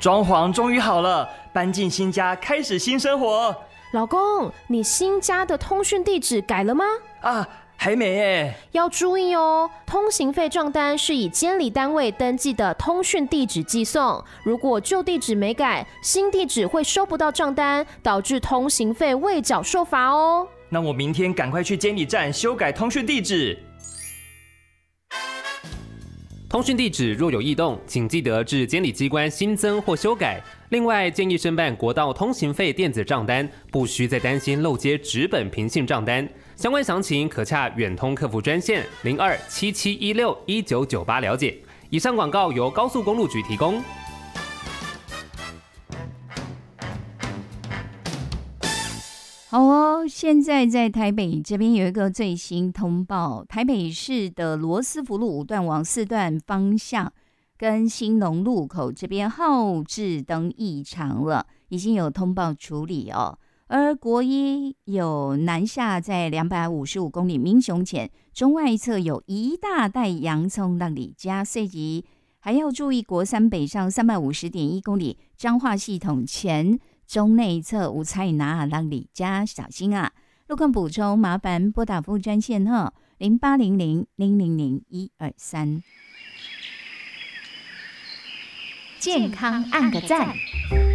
装潢终于好了，搬进新家，开始新生活。 老公，你新家的通讯地址改了吗？ 啊，还没耶。 要注意哦，通行费账单是以监理单位登记的通讯地址寄送，如果旧地址没改，新地址会收不到账单，导致通行费未缴受罚哦。 那我明天赶快去监理站修改通讯地址。 通讯地址若有异动，请记得至监理机关新增或修改。另外，建议申办国道通行费电子账单，不需再担心漏接纸本平信账单。相关详情可洽远通客服专线0277161998了解。以上广告由高速公路局提供。 好哦，现在在台北这边有一个最新通报，台北市的罗斯福路5段往4段方向跟兴隆路口这边后置灯异常了，已经有通报处理哦。而国一有南下在255公里民雄前中外侧有一大袋洋葱让你加碎级，还要注意国三北上350.1公里彰化系统前中内侧有菜拿让你加小心啊！路况补充，麻烦拨打服务专线哈0800000123。 健康按个赞。